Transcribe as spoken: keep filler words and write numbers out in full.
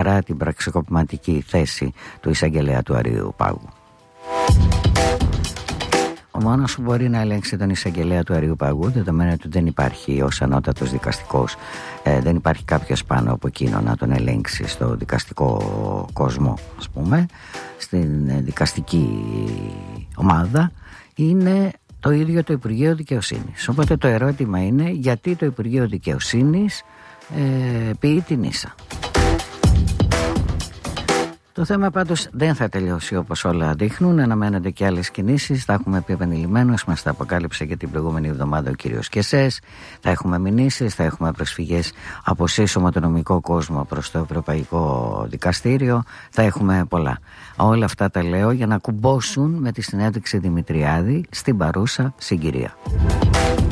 παρά την πραξικοπηματική θέση του εισαγγελέα του Αριού Πάγου. Ο μόνος που μπορεί να ελέγξει τον εισαγγελέα του Αριού Παγού, δεδομένου ότι δεν υπάρχει ως ανώτατος δικαστικός, ε, δεν υπάρχει κάποιος πάνω από εκείνο να τον ελέγξει στο δικαστικό κόσμο, ας πούμε, στην δικαστική ομάδα, είναι το ίδιο το Υπουργείο Δικαιοσύνης. Οπότε το ερώτημα είναι γιατί το Υπουργείο Δικαιοσύνης ε, ποιεί την ίσα. Το θέμα πάντως δεν θα τελειώσει όπως όλα δείχνουν. Αναμένονται και άλλες κινήσεις. Θα έχουμε πει επανειλημμένως, μας τα αποκάλυψε και την προηγούμενη εβδομάδα ο κύριος Κεσές. Θα έχουμε μηνύσεις, θα έχουμε προσφυγές από σύσσωμο το νομικό κόσμο προς το Ευρωπαϊκό Δικαστήριο. Θα έχουμε πολλά. Όλα αυτά τα λέω για να κουμπώσουν με τη συνέντευξη Δημητριάδη στην παρούσα συγκυρία.